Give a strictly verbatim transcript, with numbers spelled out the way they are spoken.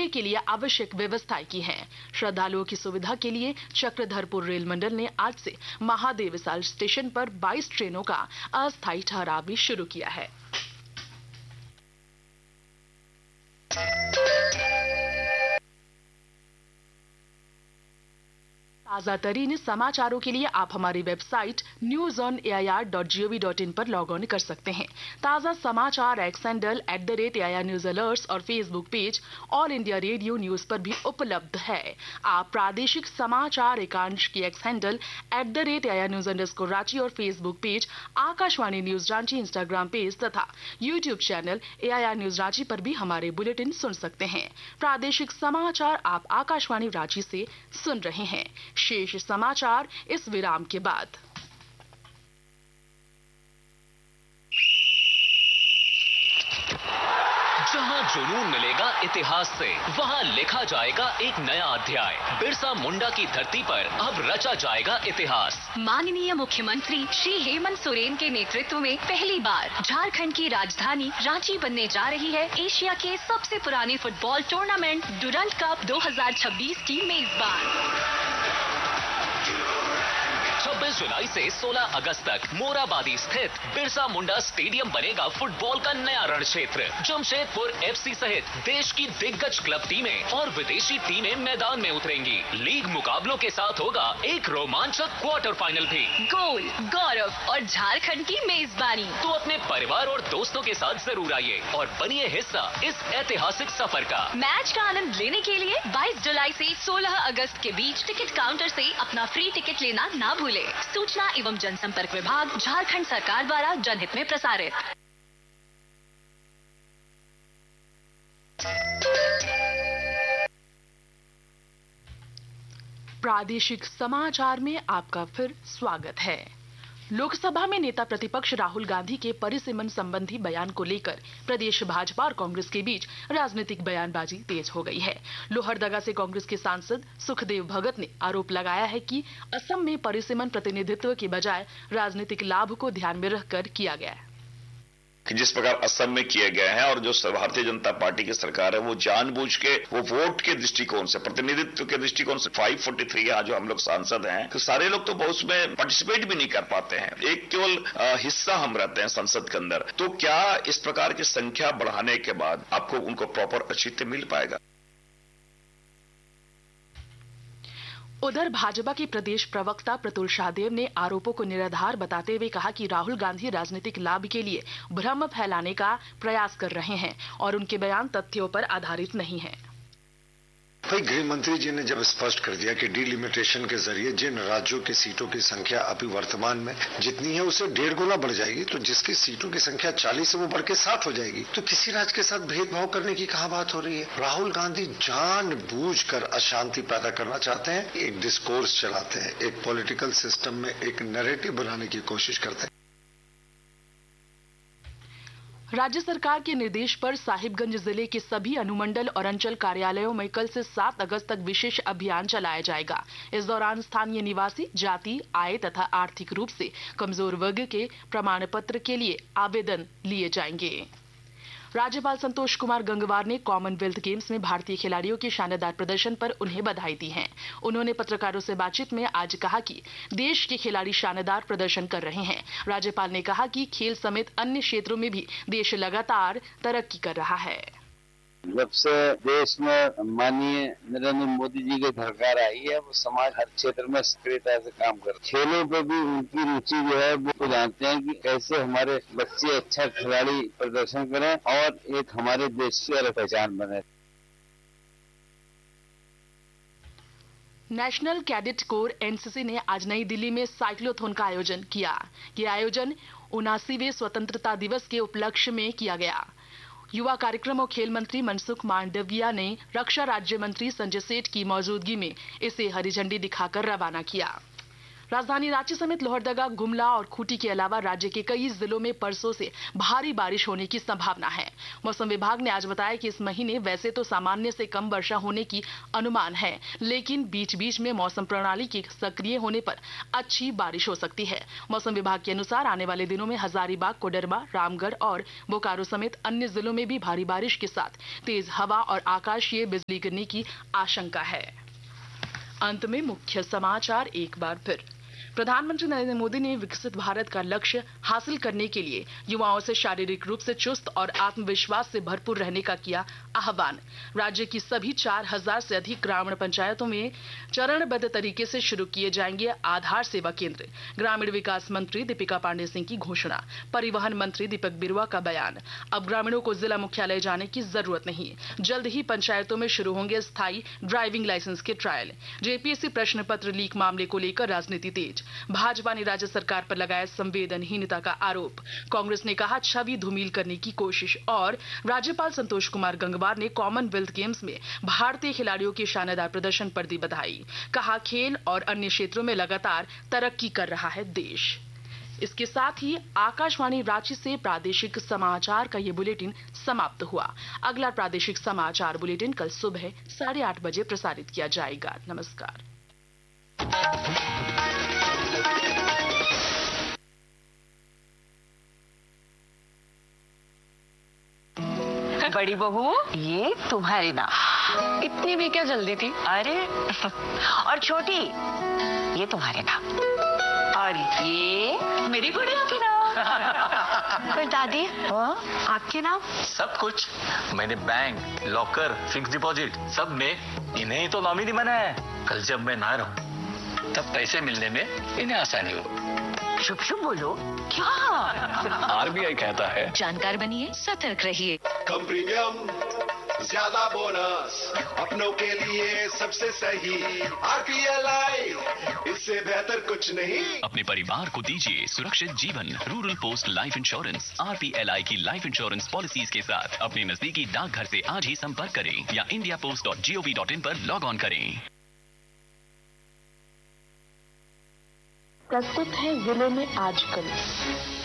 मेले के लिए आवश्यक व्यवस्थाएं की हैं। श्रद्धालुओं की सुविधा के लिए चक्रधरपुर रेल मंडल ने आज से महादेवसाल स्टेशन पर बाईस ट्रेनों का अस्थायी ठहराव भी शुरू किया है। ताजा तरीन समाचारों के लिए आप हमारी website news on A I R dot G O V dot in पर लॉग ऑन कर सकते हैं। ताजा समाचार x handle at the rate A I R news alerts और Facebook page all India radio news पर भी उपलब्ध है। आप प्रादेशिक समाचार एकांश की x handle at the rate A I R news underscore Ranchi और Facebook page Akashvani news Ranchi, Instagram page तथा YouTube channel A I R news Ranchi पर भी हमारे बुलेटिन सुन सकते हैं। प्रादेशिक समाचार आप आकाशवाणी रांची से सुन रहे हैं। शेष समाचार इस विराम के बाद। जहां जुनून मिलेगा इतिहास से, वहां लिखा जाएगा एक नया अध्याय। बिरसा मुंडा की धरती पर अब रचा जाएगा इतिहास। माननीय मुख्यमंत्री श्री हेमंत सोरेन के नेतृत्व में पहली बार झारखंड की राजधानी रांची बनने जा रही है एशिया के सबसे पुराने फुटबॉल टूर्नामेंट डुरंड कप दो हज़ार छब्बीस की मेजबान। छब्बीस जुलाई से सोलह अगस्त तक मोराबादी स्थित बिरसा मुंडा स्टेडियम बनेगा फुटबॉल का नया रण क्षेत्र। जमशेदपुर एफ सी सहित देश की दिग्गज क्लब टीमें और विदेशी टीमें मैदान में उतरेंगी। लीग मुकाबलों के साथ होगा एक रोमांचक क्वार्टर फाइनल भी। गोल, गौरव और झारखंड की मेजबानी। तो अपने परिवार और दोस्तों के साथ जरूर आइए और बनिए हिस्सा इस ऐतिहासिक सफर का। मैच का आनंद लेने के लिए बाईस जुलाई से सोलह अगस्त के बीच टिकट काउंटर से अपना फ्री टिकट लेना ना भूले। सूचना एवं जनसंपर्क विभाग, झारखंड सरकार द्वारा जनहित में प्रसारित। प्रादेशिक समाचार में आपका फिर स्वागत है। लोकसभा में नेता प्रतिपक्ष राहुल गांधी के परिसीमन संबंधी बयान को लेकर प्रदेश भाजपा और कांग्रेस के बीच राजनीतिक बयानबाजी तेज हो गई है। लोहरदगा से कांग्रेस के सांसद सुखदेव भगत ने आरोप लगाया है कि असम में परिसीमन प्रतिनिधित्व के बजाय राजनीतिक लाभ को ध्यान में रखकर किया गया है। जिस प्रकार असम में किए गए हैं और जो भारतीय जनता पार्टी की सरकार है वो जानबूझ के वो वोट के दृष्टिकोण से, प्रतिनिधित्व के दृष्टिकोण से पाँच सौ तैंतालीस यहाँ जो हम लोग सांसद हैं तो सारे लोग तो बहुत उसमें पार्टिसिपेट भी नहीं कर पाते हैं। एक केवल हिस्सा हम रहते हैं संसद के अंदर। तो क्या इस प्रकार की संख्या बढ़ाने के बाद आपको उनको प्रॉपर औचित्य मिल पाएगा? उधर भाजपा के प्रदेश प्रवक्ता प्रतुल शाहदेव ने आरोपों को निराधार बताते हुए कहा कि राहुल गांधी राजनीतिक लाभ के लिए भ्रम फैलाने का प्रयास कर रहे हैं और उनके बयान तथ्यों पर आधारित नहीं है। भाई, गृह मंत्री जी ने जब स्पष्ट कर दिया कि डिलिमिटेशन के जरिए जिन राज्यों की सीटों की संख्या अभी वर्तमान में जितनी है उससे डेढ़ गुना बढ़ जाएगी, तो जिसकी सीटों की संख्या चालीस से वो बढ़ के साठ हो जाएगी, तो किसी राज्य के साथ भेदभाव करने की कहां बात हो रही है? राहुल गांधी जानबूझकर अशांति पैदा करना चाहते हैं, एक डिस्कोर्स चलाते हैं, एक पॉलिटिकल सिस्टम में एक नैरेटिव बनाने की कोशिश करते हैं। राज्य सरकार के निर्देश पर साहिबगंज जिले के सभी अनुमंडल और अंचल कार्यालयों में कल से सात अगस्त तक विशेष अभियान चलाया जाएगा। इस दौरान स्थानीय निवासी जाति, आय तथा आर्थिक रूप से कमजोर वर्ग के प्रमाण पत्र के लिए आवेदन लिए जाएंगे। राज्यपाल संतोष कुमार गंगवार ने कॉमनवेल्थ गेम्स में भारतीय खिलाड़ियों के शानदार प्रदर्शन पर उन्हें बधाई दी है। उन्होंने पत्रकारों से बातचीत में आज कहा कि देश के खिलाड़ी शानदार प्रदर्शन कर रहे हैं। राज्यपाल ने कहा कि खेल समेत अन्य क्षेत्रों में भी देश लगातार तरक्की कर रहा है। जब से देश में माननीय नरेंद्र मोदी जी की सरकार आई है, वो समाज हर क्षेत्र में सक्रियता से काम कर, खेलों पे भी उनकी रुचि जो है वो जानते हैं कि कैसे हमारे बच्चे अच्छा खिलाड़ी प्रदर्शन करें और एक हमारे देश की अलग पहचान बने। National cadet corps N C सी ने आज नई दिल्ली में साइक्लोथॉन का आयोजन किया। ये आयोजन उनासीवें स्वतंत्रता दिवस के उपलक्ष्य में किया गया। युवा कार्यक्रम और खेल मंत्री मनसुख मांडविया ने रक्षा राज्य मंत्री संजय सेठ की मौजूदगी में इसे हरी झंडी दिखाकर रवाना किया। राजधानी रांची समेत लोहरदगा, गुमला और खूंटी के अलावा राज्य के कई जिलों में परसों से भारी बारिश होने की संभावना है। मौसम विभाग ने आज बताया कि इस महीने वैसे तो सामान्य से कम वर्षा होने की अनुमान है, लेकिन बीच बीच में मौसम प्रणाली के सक्रिय होने पर अच्छी बारिश हो सकती है। मौसम विभाग के अनुसार आने वाले दिनों में हजारीबाग, कोडरमा, रामगढ़ और बोकारो समेत अन्य जिलों में भी भारी बारिश के साथ तेज हवा और आकाशीय बिजली गिरने की आशंका है। अंत में मुख्य समाचार एक बार फिर। प्रधानमंत्री नरेंद्र मोदी ने विकसित भारत का लक्ष्य हासिल करने के लिए युवाओं से शारीरिक रूप से चुस्त और आत्मविश्वास से भरपूर रहने का किया आह्वान। राज्य की सभी चार हजार से अधिक ग्रामीण पंचायतों में चरणबद्ध तरीके से शुरू किए जाएंगे आधार सेवा केंद्र। ग्रामीण विकास मंत्री दीपिका पांडे सिंह की घोषणा। परिवहन मंत्री दीपक बिरुआ का बयान। अब ग्रामीणों को जिला मुख्यालय जाने की जरूरत नहीं। जल्द ही पंचायतों में शुरू होंगे स्थायी ड्राइविंग लाइसेंस के ट्रायल। जेपीएससी प्रश्न पत्र लीक मामले को लेकर राजनीति तेज। भाजपा ने राज्य सरकार पर लगाया संवेदनहीनता का आरोप। कांग्रेस ने कहा छवि धूमिल करने की कोशिश। और राज्यपाल संतोष कुमार गंगवार ने कॉमनवेल्थ गेम्स में भारतीय खिलाड़ियों के शानदार प्रदर्शन पर दी बधाई। कहा खेल और अन्य क्षेत्रों में लगातार तरक्की कर रहा है देश। इसके साथ ही आकाशवाणी रांची से प्रादेशिक समाचार का ये बुलेटिन समाप्त हुआ। अगला प्रादेशिक समाचार बुलेटिन कल सुबह साढ़े आठ बजे प्रसारित किया जाएगा। नमस्कार। बड़ी बहू, ये तुम्हारी ना। इतनी भी क्या जल्दी थी? अरे और छोटी, ये तुम्हारे ना। और ये मेरी गुड़िया के नाम। फिर दादी, हाँ? आपके नाम? सब कुछ मैंने बैंक, लॉकर, फिक्स डिपॉजिट सब में इन्हें ही तो नॉमिनी बनाया है। कल जब मैं ना रहूं तब पैसे मिलने में इन्हें आसानी हो। शुभ शुभ बोलो। क्या? आरबीआई कहता है जानकार बनिए, सतर्क रहिए। कम प्रीमियम, ज्यादा बोनस, अपनों के लिए सबसे सही। आरपीएलआई, इससे बेहतर कुछ नहीं। अपने परिवार को दीजिए सुरक्षित जीवन। Rural post life insurance RPLI की लाइफ इंश्योरेंस पॉलिसीज के साथ अपने नजदीकी डाकघर से आज ही संपर्क करें या India post dot G O V dot in पर लॉग ऑन करें। प्रस्तुत है जिले में आजकल।